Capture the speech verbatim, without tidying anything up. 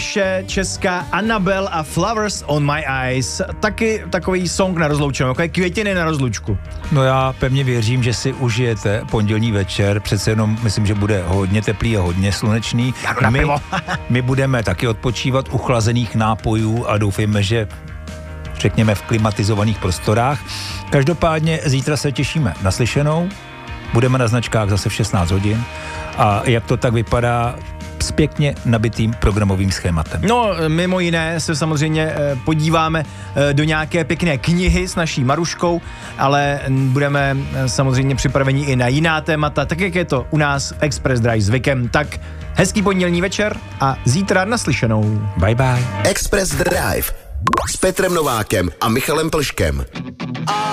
naše česká Annabelle a Flowers on my eyes. Taky takový song na rozloučenou, takové květiny na rozlučku. No já pevně věřím, že si užijete pondělní večer, přece jenom myslím, že bude hodně teplý a hodně slunečný. My, my budeme taky odpočívat u chlazených nápojů a doufejme, že řekněme v klimatizovaných prostorách. Každopádně zítra se těšíme na slyšenou, budeme na značkách zase v šestnáct hodin a jak to tak vypadá s pěkně nabitým programovým schématem. No, mimo jiné se samozřejmě podíváme do nějaké pěkné knihy s naší Maruškou, ale budeme samozřejmě připraveni i na jiná témata, tak jak je to u nás v Express Drive zvykem. Tak hezký pondělní večer a zítra naslyšenou. Bye bye. Express Drive s Petrem Novákem a Michalem Plškem.